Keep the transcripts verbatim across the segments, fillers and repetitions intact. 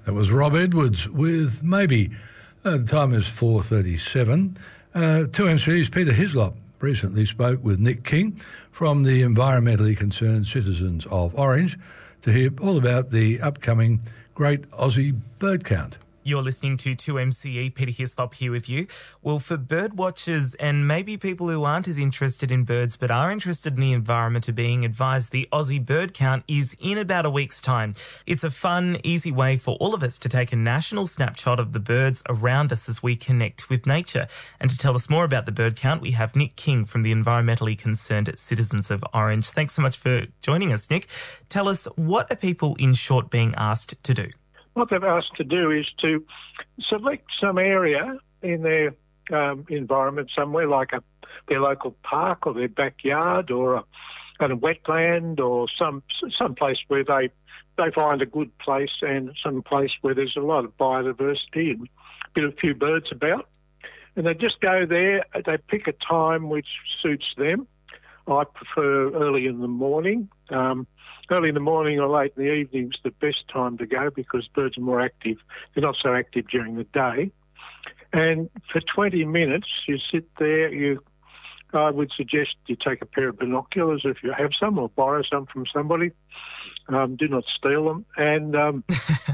That was Rob Edwards with Maybe. Uh, the time is four thirty-seven. Uh, two M Cs, Peter Hislop, recently spoke with Nick King from the Environmentally Concerned Citizens of Orange to hear all about the upcoming Great Aussie Bird Count. You're listening to two M C E, Peter Hislop here with you. Well, for bird watchers and maybe people who aren't as interested in birds but are interested in the environment are being advised the Aussie Bird Count is in about a week's time. It's a fun, easy way for all of us to take a national snapshot of the birds around us as we connect with nature. And to tell us more about the bird count, we have Nick King from the Environmentally Concerned Citizens of Orange. Thanks so much for joining us, Nick. Tell us, what are people in short being asked to do? What they've asked to do is to select some area in their um, environment somewhere, like a, their local park or their backyard or a, a wetland or some some place where they they find a good place and some place where there's a lot of biodiversity and a bit of few birds about. And they just go there, they pick a time which suits them. I prefer early in the morning. Um, early in the morning or late in the evening is the best time to go because birds are more active. They're not so active during the day. And for twenty minutes, you sit there. You, I would suggest you take a pair of binoculars if you have some, or borrow some from somebody. Um, do not steal them. And um,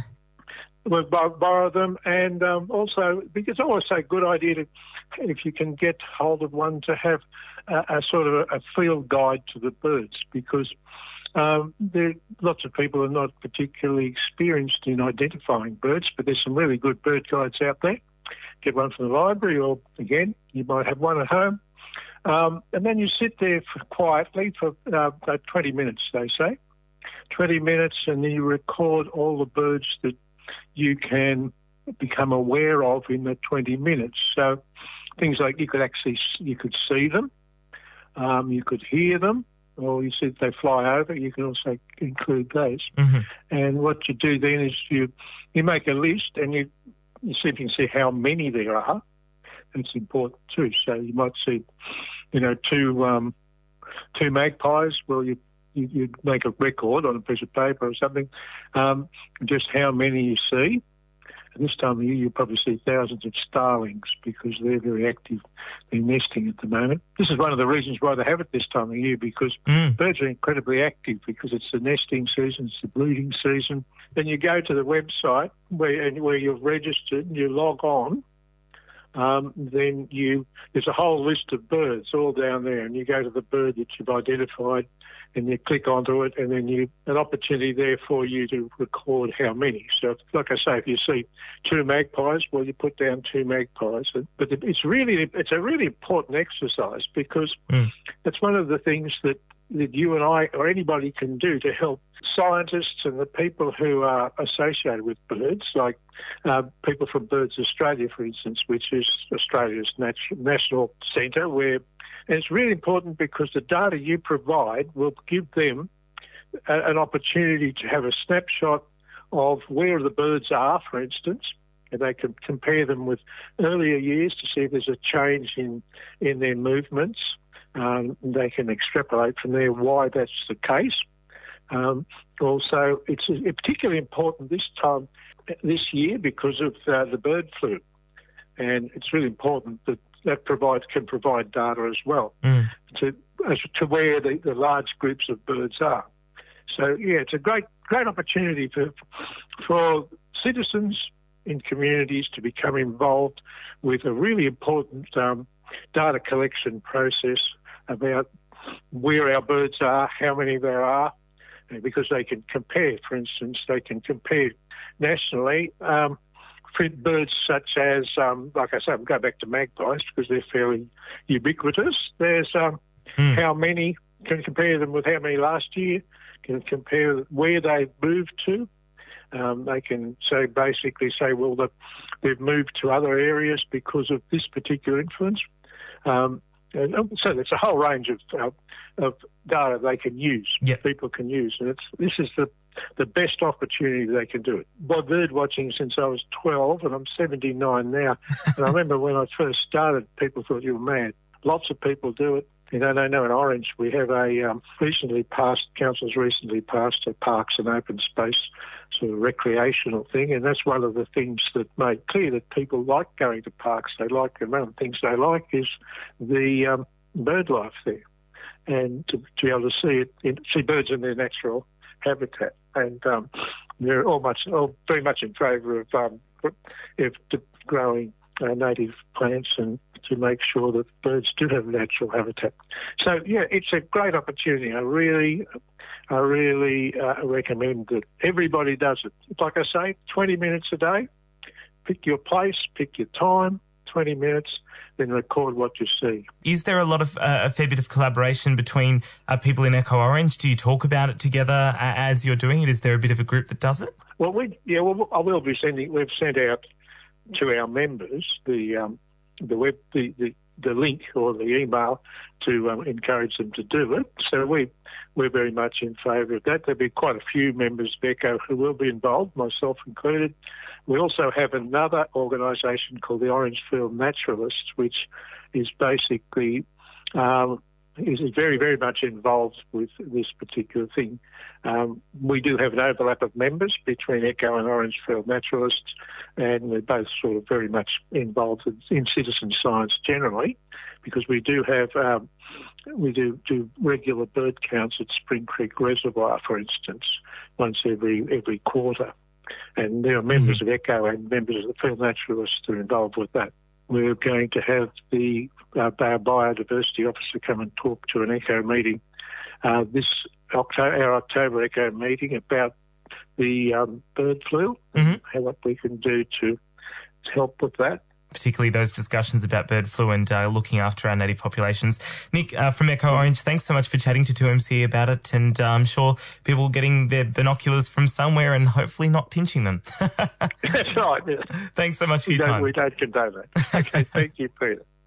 we'll borrow them. And um, also, because I always say, good idea to, if you can get hold of one, to have a, a sort of a, a field guide to the birds, because um, there lots of people are not particularly experienced in identifying birds, but there's some really good bird guides out there. Get one from the library, or again, you might have one at home. Um, and then you sit there for, quietly for uh, about twenty minutes, they say. twenty minutes, and then you record all the birds that you can become aware of in the twenty minutes. So things like you could actually, you could see them, um, you could hear them, or you see if they fly over, you can also include those. Mm-hmm. And what you do then is you, you make a list and you, you see if you can see how many there are. It's important too. So you might see, you know, two um, two magpies. Well, you, you you make a record on a piece of paper or something, um, just how many you see. And this time of year, you'll probably see thousands of starlings because they're very active. They're nesting at the moment. This is one of the reasons why they have it this time of year, because Mm. birds are incredibly active because it's the nesting season, it's the breeding season. Then you go to the website where and where you've registered and you log on. Um, then you there's a whole list of birds all down there, and you go to the bird that you've identified and you click onto it, and then you an opportunity there for you to record how many. So, like I say, if you see two magpies, well, you put down two magpies. But it's really it's a really important exercise because Mm. it's one of the things that, that you and I or anybody can do to help scientists and the people who are associated with birds, like uh, people from Birds Australia, for instance, which is Australia's nat- national centre, where and it's really important because the data you provide will give them a, an opportunity to have a snapshot of where the birds are, for instance, and they can compare them with earlier years to see if there's a change in, in their movements. Um, they can extrapolate from there why that's the case. Um, also, it's particularly important this time, this year, because of uh, the bird flu. And it's really important that that provides can provide data as well Mm. to as to where the, the large groups of birds are. So, yeah, it's a great great opportunity for for citizens in communities to become involved with a really important um, data collection process about where our birds are, how many there are, because they can compare. For instance, they can compare nationally um, for birds such as, um, like I said, we'll go back to magpies because they're fairly ubiquitous. There's um, Mm. how many, can compare them with how many last year, can compare where they've moved to. Um, they can say basically say, well, the, they've moved to other areas because of this particular influence. Um, and so there's a whole range of uh, of data they can use, Yep. people can use, and it's this is the the best opportunity they can do it. By bird watching since I was twelve, and I'm seventy-nine now, and I remember when I first started, people thought you were mad. Lots of people do it. You know, I know in Orange we have a um, recently passed, council's recently passed a Parks and Open Space sort of recreational thing, and that's one of the things that made clear that people like going to parks. They like, and one of the things they like is the um, bird life there, and to, to be able to see it, in, see birds in their natural habitat. And um, they're all much, all very much in favour of, um, of growing uh, native plants and to make sure that birds do have a natural habitat. So yeah, it's a great opportunity. I really, I really uh, recommend that everybody does it. Like I say, twenty minutes a day. Pick your place, pick your time. twenty minutes, then record what you see. Is there a lot of uh, a fair bit of collaboration between uh, people in Echo Orange? Do you talk about it together uh, as you're doing it? Is there a bit of a group that does it? Well, we yeah, well, I will be sending. We've sent out to our members the um, the web the, the the link or the email to um, encourage them to do it. So we we're very much in favour of that. There'll be quite a few members of Echo who will be involved, myself included. We also have another organisation called the Orangefield Naturalists, which is basically um, is very, very much involved with this particular thing. Um, we do have an overlap of members between Echo and Orangefield Naturalists, and we're both sort of very much involved in, in citizen science generally, because we do have um, we do do regular bird counts at Spring Creek Reservoir, for instance, once every every quarter. And there are members of Echo and members of the Field Naturalists that are involved with that. We're going to have the uh, our biodiversity officer come and talk to an Echo meeting, uh, this October, our October Echo meeting about the um, bird flu, mm-hmm. and what we can do to, to help with that. Particularly those discussions about bird flu and uh, looking after our native populations. Nick, uh, from Echo Orange, thanks so much for chatting to two M C about it, and uh, I'm sure people getting their binoculars from somewhere and hopefully not pinching them. That's right. Yeah. Thanks so much for we your time. We don't condone that. Okay, thank you, Peter.